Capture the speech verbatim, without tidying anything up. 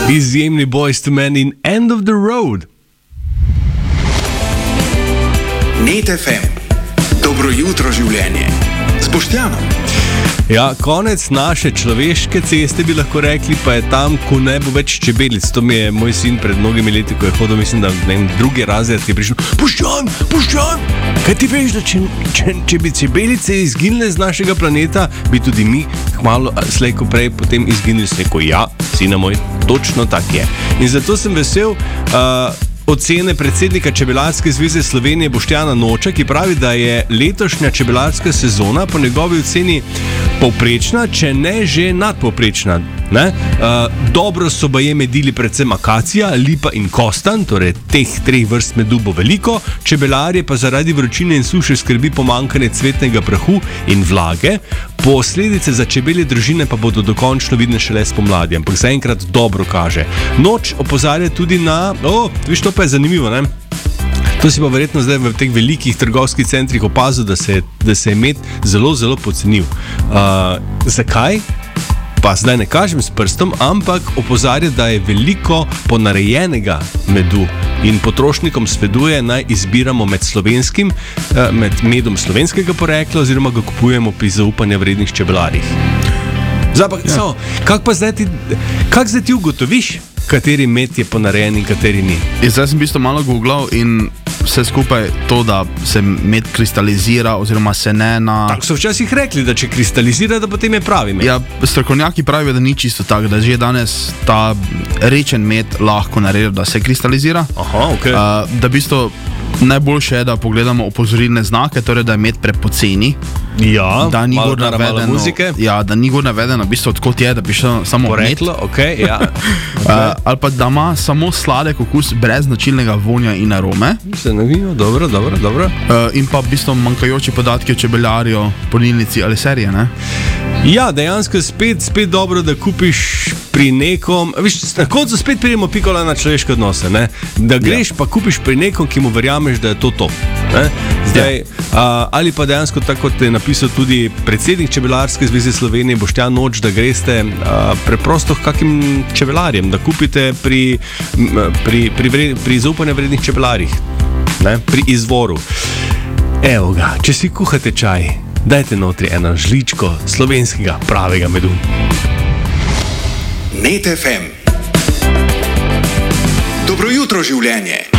Izjemni Boyz two Men in End of the Road. Net F M. Dobro jutro življenje. S Boštjanom. Ja, konec naše človeške ceste bi lahko rekli, pa je tam, ko ne bo več čebelic. To mi je moj sin pred mnogimi leti, ko je hodil, mislim, da ne vem, drugi razred, je prišel: Boštjan, Boštjan, kaj ti veš, da če, če, če bi čebelice izginile z našega planeta, bi tudi mi kmalu, slej ko prej, potem izginili. Sem rekel: ja, sina moj, točno tak je. In zato sem vesel uh, ocene predsednika Čebelarske zveze Slovenije Boštjana Noča, ki pravi, da je letošnja čebelarska sezona po njegovi oceni povprečna, če ne že nadpovprečna. Ne? Uh, dobro so baje medili predvsem akacija, lipa in kostan, torej teh treh vrst medu bo veliko, čebelarje pa zaradi vročine in suše skrbi pomanjkanje cvetnega prahu in vlage, posledice za čebelje družine pa bodo dokončno vidne šele spomladi, ampak zaenkrat dobro kaže. Noč opozarja tudi na, o, viš, to pa je zanimivo, ne? To si pa verjetno zdaj v teh velikih trgovskih centrih opazil, da se, da se je med zelo, zelo pocenil. Uh, zakaj? Pa zdaj ne kažem s prstom, ampak opozarja, da je veliko ponarejenega medu in potrošnikom svetuje, naj izbiramo med slovenskim, med medom slovenskega porekla oziroma ga kupujemo pri zaupanja vrednih čebelarjih. Zdaj pa, ja. Kako pa zdaj ti, kak zdaj ti ugotoviš, kateri med je ponarejen in kateri ni? Ja, zdaj sem v bistvu malo googlal in vse skupaj to, da se med kristalizira oziroma se ne na... Tako so včasih rekli, da če kristalizira, da potem je pravi med. Ja, strokovnjaki pravijo, da ni čisto tako, da že danes ta rečen med lahko naredi, da se kristalizira. Aha, ok. Uh, da v bistvu najboljše je, da pogledamo opozorilne znake, torej da je med prepoceni. Ja, da ni gor navedeno muzike. Ja, da ni gor navedeno, v bistvu odkot je, da piše samo poreklo, med. Ok, ja. Okay. Uh, ali pa da ima samo sladek okus brez značilnega vonja in arome. Se navijo, dobro, dobro, dobro. Uh, in pa v bistvu manjkajoči podatki o čebelarju, polnilnici ali serije, ne? Ja, dejansko spet, spet dobro, da kupiš pri nekom, viš, na koncu spet pridemo pikola na človeške odnose, ne? Da greš ja. Pa kupiš pri nekom, ki mu verjameš, da je to to. Ne? Zdaj, ja. uh, ali pa dejansko tako, kot je napisal tudi predsednik Čebelarske zveze Slovenije Boštjan Noč, da greste uh, preprosto k kakim čebelarjem, da kupite pri, pri, pri, vred, pri zaupanja vrednih čebelarjih, ne? Pri izvoru. Evo ga, če si kuhate čaj, dajte notri eno žličko slovenskega pravega medu. Net F M. Dobro jutro življenje.